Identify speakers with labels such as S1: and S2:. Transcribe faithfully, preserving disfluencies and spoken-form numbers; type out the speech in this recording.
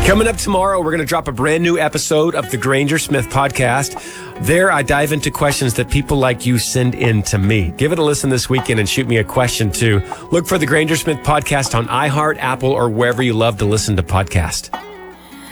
S1: Coming up tomorrow, we're going to drop a brand new episode of the Granger Smith Podcast. There, I dive into questions that people like you send in to me. Give it a listen this weekend and shoot me a question too. Look for the Granger Smith Podcast on iHeart, Apple, or wherever you love to listen to podcasts.